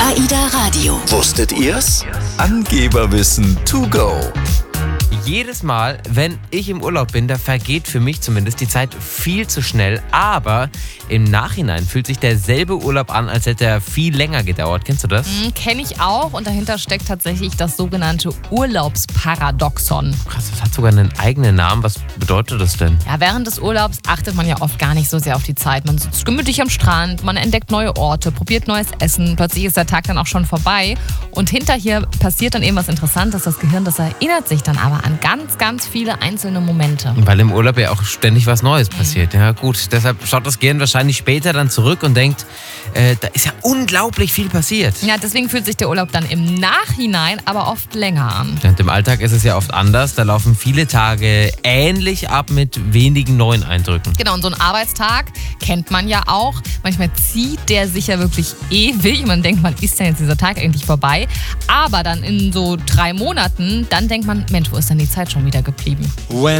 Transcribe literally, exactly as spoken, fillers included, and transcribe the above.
AIDA Radio. Wusstet ihr's? Angeberwissen to go. Jedes Mal, wenn ich im Urlaub bin, da vergeht für mich zumindest die Zeit viel zu schnell. Aber im Nachhinein fühlt sich derselbe Urlaub an, als hätte er viel länger gedauert. Kennst du das? Mhm, kenne ich auch. Und dahinter steckt tatsächlich das sogenannte Urlaubsparadoxon. Krass, das hat sogar einen eigenen Namen. Was bedeutet das denn? Ja, während des Urlaubs achtet man ja oft gar nicht so sehr auf die Zeit. Man sitzt gemütlich am Strand, man entdeckt neue Orte, probiert neues Essen. Plötzlich ist der Tag dann auch schon vorbei. Und hinterher passiert dann eben was Interessantes. Das Gehirn, das erinnert sich dann aber an ganz, ganz viele einzelne Momente. Weil im Urlaub ja auch ständig was Neues passiert. Ja gut, deshalb schaut das Gehirn wahrscheinlich später dann zurück und denkt, äh, da ist ja unglaublich viel passiert. Ja, deswegen fühlt sich der Urlaub dann im Nachhinein aber oft länger an. Und im Alltag ist es ja oft anders. Da laufen viele Tage ähnlich ab mit wenigen neuen Eindrücken. Genau, und so ein Arbeitstag kennt man ja auch. Manchmal zieht der sich ja wirklich ewig. Man denkt, wann ist denn jetzt dieser Tag eigentlich vorbei? Aber dann in so drei Monaten, dann denkt man, Mensch, wo ist denn die Zeit schon wieder geblieben?